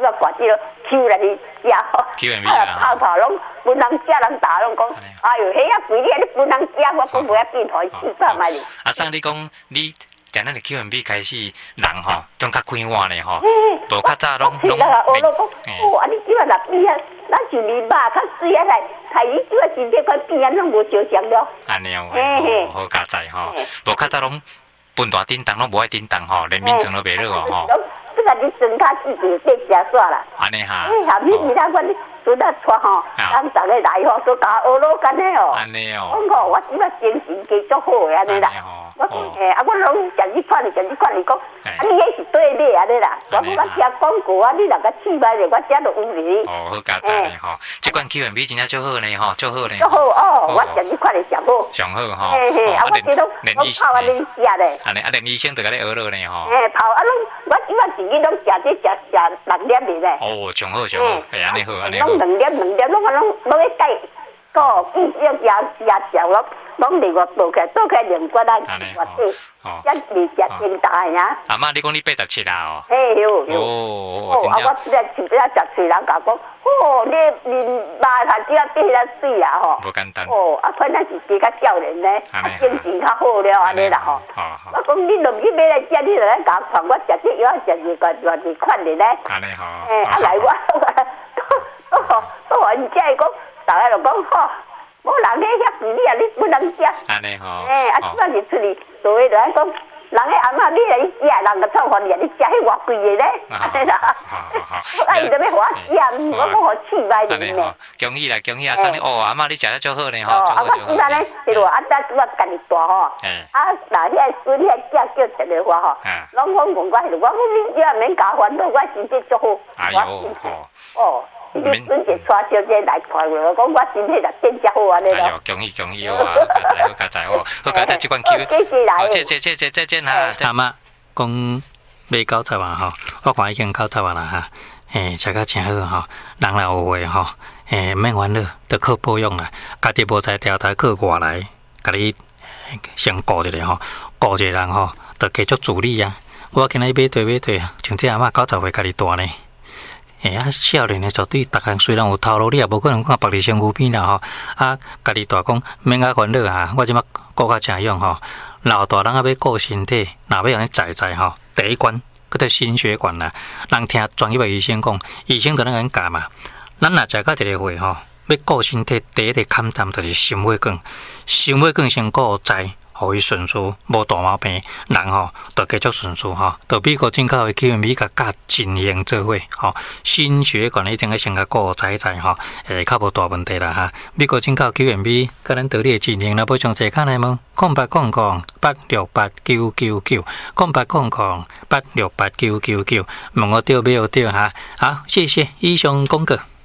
个挂这个 Q 来你食吼，泡泡拢本人食人打拢讲，哎哟，迄啊贵你本人食，我讲袂变台400万哩。 啊，上你讲你。咱的 QMB 开始人吼，种较开换咧吼，无较早拢。 我老讲，哦，啊你即摆若变啊，咱就面肉较水啊来，害伊即摆真正快变啊，拢无相像了。 安尼哦，好加载吼，无较早拢分大叮当拢无爱叮当吼，连面装都袂落哦吼。 这个你装较自己得食煞啦。 安尼哈。 下面其他阮做得出吼，咱逐个来吼，都甲学老干的哦。 安尼哦。 我讲我即摆精神加足好的安尼啦。我啊，我拢食你款，你讲，啊，你迄是对的安尼啦。我讲听广告啊，你若个试卖着，我遮就有哩。 哦，好加载咧吼，即款 QMB 真正足好咧吼，足好咧。 足好哦，我食你款的上好。 上好吼。 嘿嘿，啊，我这拢我泡啊恁食咧。 安尼啊，连医生都甲你学了咧吼。 泡啊，拢我即摆一日拢食6粒哩咧。 哦，上好，系安尼好，安尼好。 拢2粒，拢要改，个记要食咯。拢另外倒起2罐啊，一日食真大呀！ 阿妈，你讲你87啊？哦。 嘿哟哟。 哦，啊，我即个10岁人甲讲，哦，你妈他只要变得水啊吼。 无简单。 哦，啊，可能是比较少年咧，精神较好了安尼啦吼。我讲你落去买来食，你来甲我传，我食这药食2款的咧。 安尼吼。 啊来我，我你这讲，大家就讲吼。我人迄遐贵，你啊，你不能食。 安尼吼。 啊，即摆是出去做伙就安讲，人迄阿嬷你来食，人个臭饭你食迄偌贵的咧，安尼啦。啊，伊就要互我食，我讲互试卖你呢。 恭喜啦，恭喜啊！送你哦，阿嬷你食得足好呢吼。 啊，我即摆咧，是咯，啊，咱我家己大吼。啊，那遐孙遐囝叫出来话吼，拢讲问我，我讲你也免加烦恼，我真正足好。 哎呦， 哦。你准备带小姐来看我，讲我真系就真正好安尼咯。 哎呦，恭喜哦！好加载哦，好加载这款 Q。这哈。阿妈讲买90万吼，我看已经90万啦哈。食甲真好吼，人若有话吼，免烦恼，得靠保养啦。家己无才调台靠外来，甲你先顾一下吼，顾一个人吼，得继续助力啊。我今日买对啊，像这阿妈90岁家己大呢。啊，少年的绝对，逐项虽然有头路，你也无可能看别人身躯边啦吼。啊，家己大讲免甲烦恼啊，我即马顾较正用吼。老大人要顾身体，若要安尼在吼，第一关搁叫心血管啦。人听专业的医生讲，医生就能安教嘛。咱若食到一个岁吼，要顾身体，第一个坎站就是心血管。心血管先顾在。互伊顺序无大毛病，人吼就继续顺序吼。到美国进口的 QMB 甲进行做伙吼，心血管一定要先甲顾在吼，较无大问题啦哈。美国进口 QMB 甲咱道理的进行，若要上坐卡来问，0800868999，0800868999，问我对没有对哈？好，谢谢以上广告。